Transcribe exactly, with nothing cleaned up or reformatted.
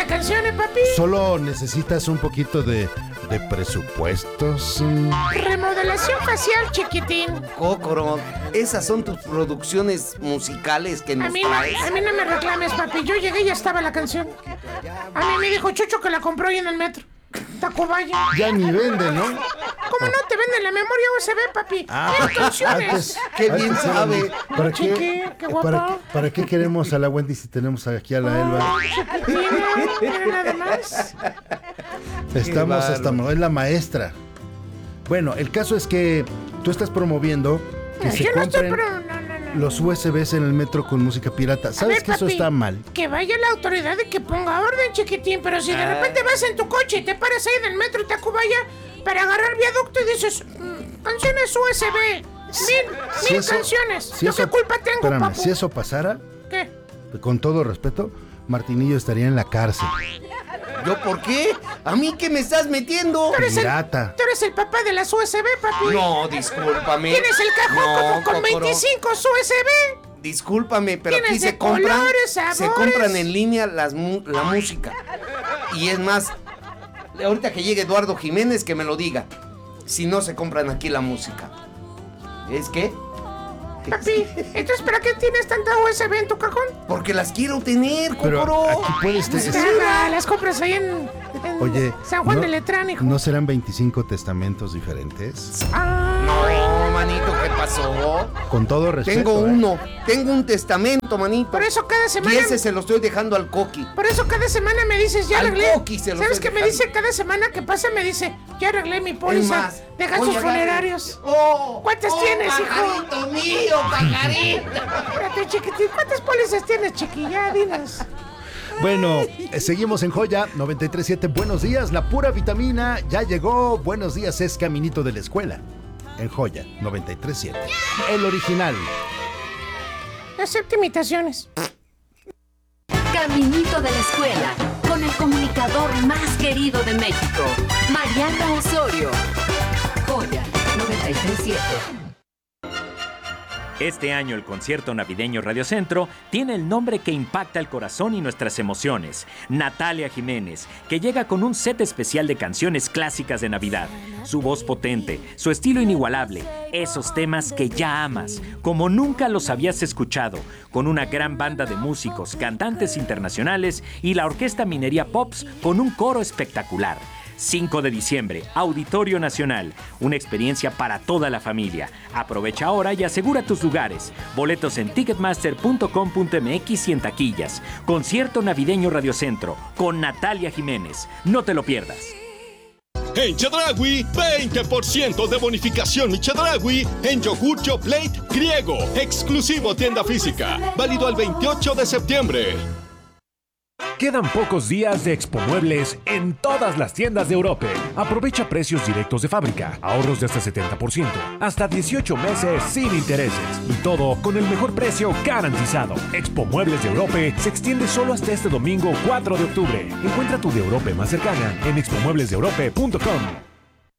buena canción, ¿eh, papi? Solo necesitas un poquito de, de presupuestos. Remodelación facial, chiquitín. Cócoro, esas son tus producciones musicales que nos A mí, traes. a mí no me reclames, papi. Yo llegué y ya estaba la canción. A mí me dijo Chucho que la compró ahí en el metro. Tacubaya. Ya ni vende, ¿no? ¿Cómo no te venden la memoria U S B, papi? Ah, Tiene canciones. antes, Qué antes bien era- sabe. ¿Para Chiqui, qué, qué guapa. para, qué- ¿Para qué queremos a la Wendy si tenemos aquí a la Elba? Chiquitín, mira nada más. Estamos bárbaro. hasta... Es la maestra. Bueno, el caso es que tú estás promoviendo que se Yo no estoy, compren pero no, no, no. los U S Bs en el metro con música pirata. A ¿Sabes ver, que eso papi, está mal? Que vaya la autoridad y que ponga orden, chiquitín. Pero si de Ah. repente vas en tu coche y te paras ahí en el metro Tacubaya para agarrar viaducto y dices, mm, canciones U S B, mil, Si mil eso- canciones. si ¿Yo eso- qué culpa tengo, espérame, papu? si eso pasara, ¿Qué? con todo respeto, Martinillo estaría en la cárcel. ¿Yo por qué? ¿A mí qué me estás metiendo? Tú eres, el, Pirata. tú eres el papá de las U S B, papi. No, discúlpame. Tienes el cajón No, como con Cócoro. veinticinco U S B. Discúlpame, pero Tienes aquí de se compran, colores, se sabores. compran en línea las mu- la música. Y es más, ahorita que llegue Eduardo Jiménez que me lo diga. Si no se compran aquí la música. ¿Es que? Papi, entonces ¿para qué tienes tanta U S B en tu cajón? Porque las quiero tener, Pero Cócoro. aquí puedes... te- Ajá, las compras ahí en, en Oye, San Juan ¿no- de Letrán, hijo. ¿no serán veinticinco testamentos diferentes? Ah, No, manito, ¿qué pasó? Con todo respeto. Tengo ¿eh? uno, tengo un testamento, manito. por eso cada semana... Y ese se lo estoy dejando al Coqui. Por eso cada semana me dices, ya Al arreglé. Coqui se lo ¿Sabes estoy qué me dejando. dice cada semana que pasa? Me dice, ya arreglé mi Es póliza más, de gastos oye, agarre. funerarios. ¡Oh! ¿Cuántas oh, tienes, hijo? pajarito mío, pajarito! Espérate, chiquitín, ¿cuántas pólizas tienes, chiquilla? Dinos. Bueno, eh, seguimos en Joya noventa y tres punto siete. Buenos días, la pura vitamina ya llegó. Buenos días, es Caminito de la Escuela. En Joya noventa y tres punto siete. El original. Acepto imitaciones. Caminito de la Escuela, con el comunicador más querido de México, Mariana Osorio. Joya noventa y tres punto siete. Este año el concierto navideño Radio Centro tiene el nombre que impacta el corazón y nuestras emociones. Natalia Jiménez, que llega con un set especial de canciones clásicas de Navidad. Su voz potente, su estilo inigualable, esos temas que ya amas, como nunca los habías escuchado, con una gran banda de músicos, cantantes internacionales y la Orquesta Minería Pops con un coro espectacular. cinco de diciembre, Auditorio Nacional. Una experiencia para toda la familia. Aprovecha ahora y asegura tus lugares. Boletos en ticketmaster punto com punto m x y en taquillas. Concierto navideño Radio Centro con Natalia Jiménez. No te lo pierdas. En Chedraui, veinte por ciento de bonificación mi Chedraui en yogur Plate griego. Exclusivo tienda física. Válido al veintiocho de septiembre. Quedan pocos días de Expo Muebles en todas las tiendas de Europe. Aprovecha precios directos de fábrica, ahorros de hasta setenta por ciento, hasta dieciocho meses sin intereses y todo con el mejor precio garantizado. Expo Muebles de Europe se extiende solo hasta este domingo cuatro de octubre. Encuentra tu de Europe más cercana en expo muebles de europe punto com.